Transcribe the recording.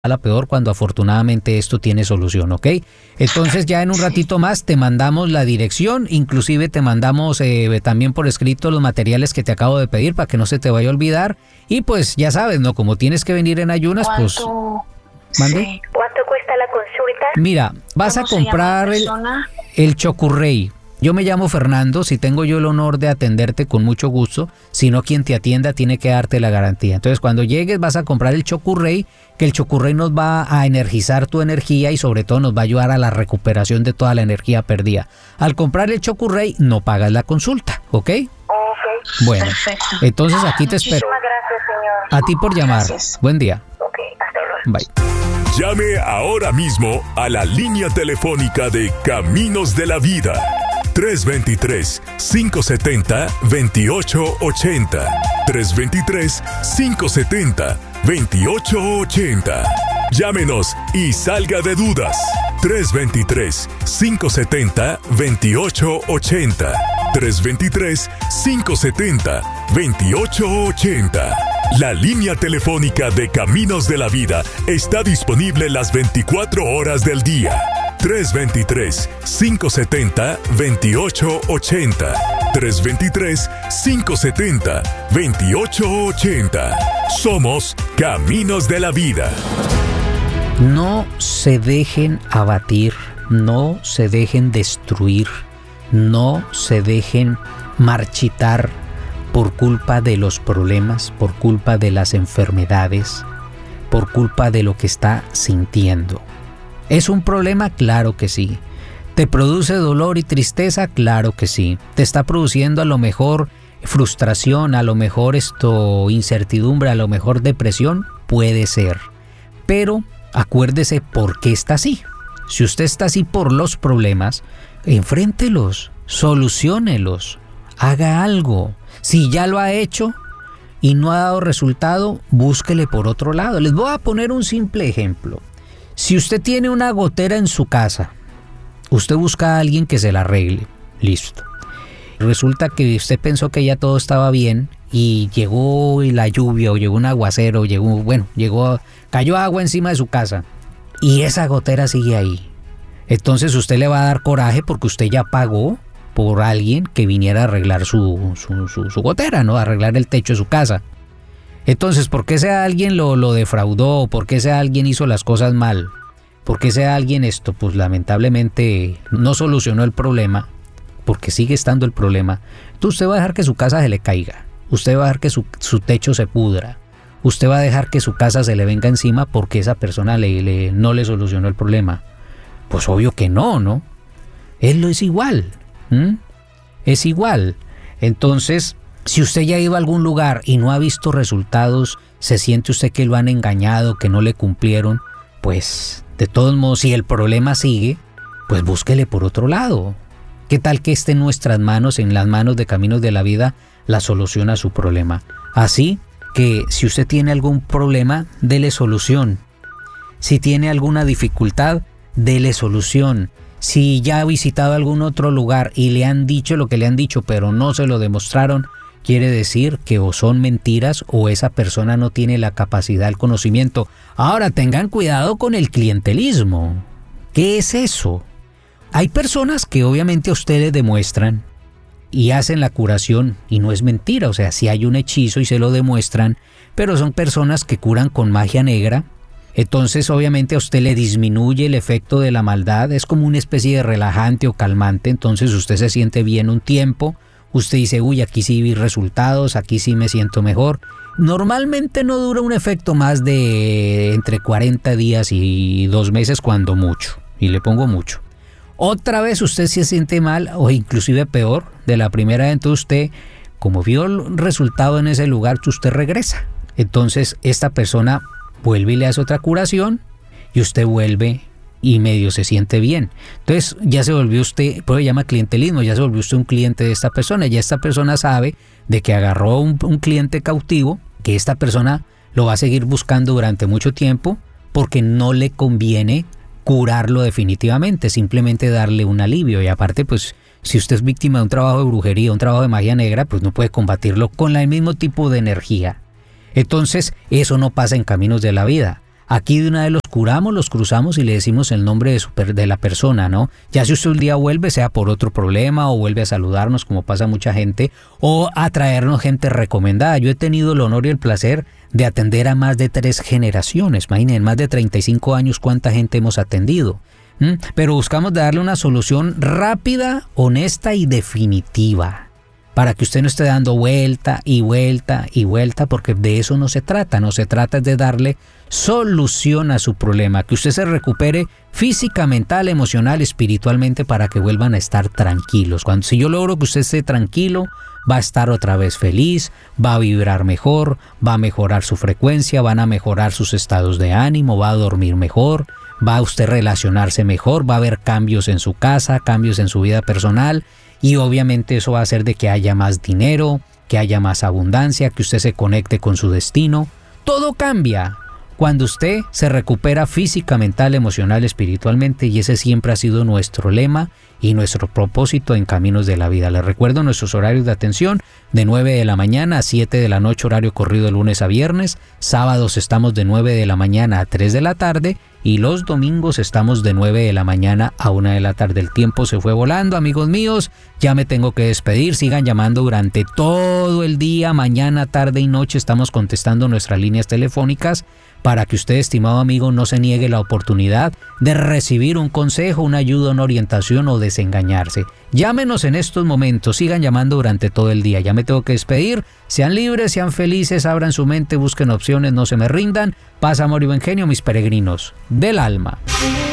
a la peor cuando afortunadamente esto tiene solución, ¿ok? Entonces ya en un ratito más te mandamos la dirección, inclusive te mandamos también por escrito los materiales que te acabo de pedir para que no se te vaya a olvidar. Y pues ya sabes, ¿no? Como tienes que venir en ayunas, pues... ¿Mande? Sí. ¿Cuánto cuesta la consulta? Mira, vas a comprar el Chocurrey. Yo me llamo Fernando, si tengo yo el honor de atenderte con mucho gusto, si no quien te atienda tiene que darte la garantía. Entonces cuando llegues vas a comprar el Chocurrey, que el Chocurrey nos va a energizar tu energía y sobre todo nos va a ayudar a la recuperación de toda la energía perdida. Al comprar el Chocurrey no pagas la consulta, ¿ok? Ok. Bueno, perfecto. Entonces aquí te espero. Muchísimas gracias, señor. A ti por llamar. Gracias. Buen día. Ok, hasta luego. Bye. Llame ahora mismo a la línea telefónica de Caminos de la Vida. 323-570-2880. 323-570-2880. Llámenos y salga de dudas. 323-570-2880. 323-570-2880. La línea telefónica de Caminos de la Vida está disponible las 24 horas del día. 323-570-2880. 323-570-2880. Somos Caminos de la Vida. No se dejen abatir, no se dejen destruir, no se dejen marchitar por culpa de los problemas, por culpa de las enfermedades, por culpa de lo que está sintiendo. ¿Es un problema? Claro que sí. ¿Te produce dolor y tristeza? Claro que sí. ¿Te está produciendo a lo mejor frustración, a lo mejor incertidumbre, a lo mejor depresión? Puede ser. Pero acuérdese por qué está así. Si usted está así por los problemas, enfréntelos, soluciónelos, haga algo. Si ya lo ha hecho y no ha dado resultado, búsquele por otro lado. Les voy a poner un simple ejemplo. Si usted tiene una gotera en su casa, usted busca a alguien que se la arregle. Listo. Resulta que usted pensó que ya todo estaba bien y llegó la lluvia o llegó un aguacero, cayó agua encima de su casa y esa gotera sigue ahí. Entonces usted le va a dar coraje porque usted ya pagó por alguien que viniera a arreglar su gotera, ¿no? A arreglar el techo de su casa. Entonces, ¿por qué ese alguien lo defraudó? ¿Por qué ese alguien hizo las cosas mal? ¿Por qué ese alguien pues lamentablemente no solucionó el problema? Porque sigue estando el problema. Entonces usted va a dejar que su casa se le caiga. Usted va a dejar que su techo se pudra. Usted va a dejar que su casa se le venga encima porque esa persona no le solucionó el problema. Pues obvio que no. Él lo es igual. Es igual. Entonces, si usted ya iba a algún lugar y no ha visto resultados, se siente usted que lo han engañado, que no le cumplieron, pues de todos modos, si el problema sigue, pues búsquele por otro lado. ¿Qué tal que esté en nuestras manos, en las manos de Caminos de la Vida, la solución a su problema? Así que si usted tiene algún problema, dele solución. Si tiene alguna dificultad, dele solución. Si ya ha visitado algún otro lugar y le han dicho lo que le han dicho, pero no se lo demostraron, quiere decir que o son mentiras o esa persona no tiene la capacidad, el conocimiento. Ahora tengan cuidado con el clientelismo. ¿Qué es eso? Hay personas que obviamente a usted le demuestran y hacen la curación y no es mentira, o sea, si hay un hechizo y se lo demuestran, pero son personas que curan con magia negra. Entonces obviamente a usted le disminuye el efecto de la maldad, es como una especie de relajante o calmante, entonces usted se siente bien un tiempo, usted dice, uy, aquí sí vi resultados, aquí sí me siento mejor. Normalmente no dura un efecto más de entre 40 días y 2 meses cuando mucho, y le pongo mucho. Otra vez usted se siente mal o inclusive peor de la primera vez, entonces usted, como vio el resultado en ese lugar, usted regresa. Entonces esta persona vuelve y le hace otra curación y usted vuelve y medio se siente bien. Entonces ya se volvió usted, por eso se llama clientelismo, ya se volvió usted un cliente de esta persona. Ya esta persona sabe de que agarró un cliente cautivo, que esta persona lo va a seguir buscando durante mucho tiempo porque no le conviene curarlo definitivamente, simplemente darle un alivio. Y aparte, pues, si usted es víctima de un trabajo de brujería, un trabajo de magia negra, pues no puede combatirlo con el mismo tipo de energía. Entonces, eso no pasa en Caminos de la Vida. Aquí de una vez los curamos, los cruzamos y le decimos el nombre de la persona, ¿no? Ya si usted un día vuelve, sea por otro problema o vuelve a saludarnos, como pasa mucha gente, o a traernos gente recomendada. Yo he tenido el honor y el placer de atender a más de 3 generaciones. Imaginen, en más de 35 años cuánta gente hemos atendido. Pero buscamos darle una solución rápida, honesta y definitiva, para que usted no esté dando vuelta y vuelta y vuelta, porque de eso no se trata. No se trata de darle solución a su problema, que usted se recupere física, mental, emocional, espiritualmente, para que vuelvan a estar tranquilos. Si yo logro que usted esté tranquilo, va a estar otra vez feliz, va a vibrar mejor, va a mejorar su frecuencia, van a mejorar sus estados de ánimo, va a dormir mejor, va a usted relacionarse mejor, va a haber cambios en su casa, cambios en su vida personal, y obviamente eso va a hacer de que haya más dinero, que haya más abundancia, que usted se conecte con su destino. Todo cambia cuando usted se recupera física, mental, emocional, espiritualmente, y ese siempre ha sido nuestro lema y nuestro propósito en Caminos de la Vida. Les recuerdo nuestros horarios de atención: de 9 de la mañana a 7 de la noche, horario corrido de lunes a viernes. Sábados estamos de 9 de la mañana a 3 de la tarde. Y los domingos estamos de 9 de la mañana a 1 de la tarde. El tiempo se fue volando, amigos míos. Ya me tengo que despedir. Sigan llamando durante todo el día, mañana, tarde y noche. Estamos contestando nuestras líneas telefónicas para que usted, estimado amigo, no se niegue la oportunidad de recibir un consejo, una ayuda, una orientación o desengañarse. Llámenos en estos momentos. Sigan llamando durante todo el día. Ya me tengo que despedir. Sean libres, sean felices, abran su mente, busquen opciones, no se me rindan. Paz, amor y buen genio, mis peregrinos del alma.